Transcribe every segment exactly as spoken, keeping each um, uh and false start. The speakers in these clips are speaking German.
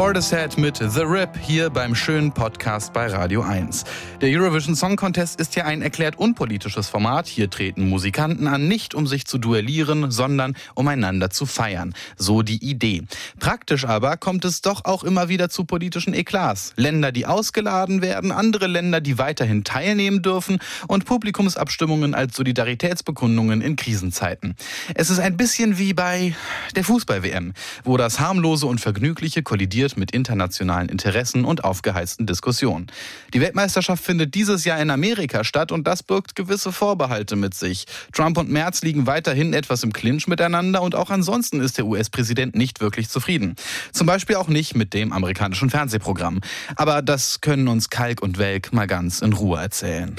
Portishead mit The Rip hier beim schönen Podcast bei Radio eins. Der Eurovision Song Contest ist ja ein erklärt unpolitisches Format. Hier treten Musikanten an, nicht um sich zu duellieren, sondern um einander zu feiern. So die Idee. Praktisch aber kommt es doch auch immer wieder zu politischen Eklats. Länder, die ausgeladen werden, andere Länder, die weiterhin teilnehmen dürfen und Publikumsabstimmungen als Solidaritätsbekundungen in Krisenzeiten. Es ist ein bisschen wie bei der Fußball-W M, wo das harmlose und vergnügliche kollidiert mit internationalen Interessen und aufgeheizten Diskussionen. Die Weltmeisterschaft findet dieses Jahr in Amerika statt und das birgt gewisse Vorbehalte mit sich. Trump und Merz liegen weiterhin etwas im Clinch miteinander und auch ansonsten ist der U S-Präsident nicht wirklich zufrieden. Zum Beispiel auch nicht mit dem amerikanischen Fernsehprogramm. Aber das können uns Kalk und Welk mal ganz in Ruhe erzählen.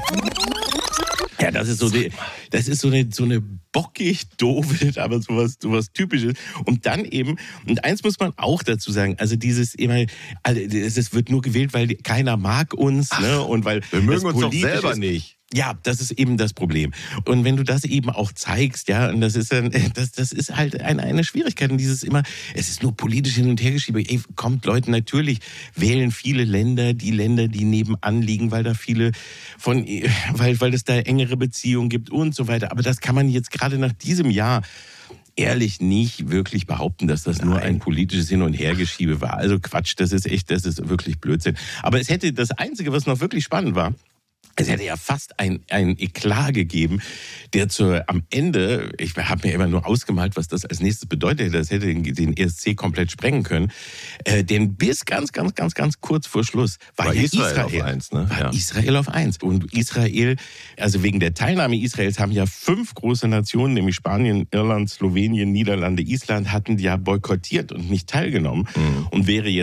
Ja, das ist so eine, das ist so eine, so eine bockig doofe, aber sowas, sowas Typisches. Und dann eben, und eins muss man auch dazu sagen, also dieses immer, also es wird nur gewählt, weil keiner mag uns, Ach, ne, und weil wir mögen uns doch selber ist, nicht. Ja, das ist eben das Problem. Und wenn du das eben auch zeigst, ja, und das ist dann, das, das ist halt eine, eine Schwierigkeit. Und dieses immer, es ist nur politisch hin und her geschiebe. Ey, kommt Leute, natürlich wählen viele Länder die Länder, die nebenan liegen, weil da viele von, weil, weil es da engere Beziehungen gibt und so weiter. Aber das kann man jetzt gerade nach diesem Jahr ehrlich nicht wirklich behaupten, dass das Nein. nur ein politisches Hin- und Hergeschiebe war. Also Quatsch, das ist echt, das ist wirklich Blödsinn. Aber es hätte, das Einzige, was noch wirklich spannend war, es hätte ja fast ein, ein Eklat gegeben, der zur, am Ende, ich habe mir immer nur ausgemalt, was das als nächstes bedeutet, das hätte den, den E S C komplett sprengen können. Äh, denn bis ganz, ganz, ganz, ganz kurz vor Schluss war, war ja Israel, Israel auf eins. Ne? War ja. Israel auf eins. Und Israel, also wegen der Teilnahme Israels haben ja fünf große Nationen, nämlich Spanien, Irland, Slowenien, Niederlande, Island, hatten ja boykottiert und nicht teilgenommen. Mhm. Und wäre jetzt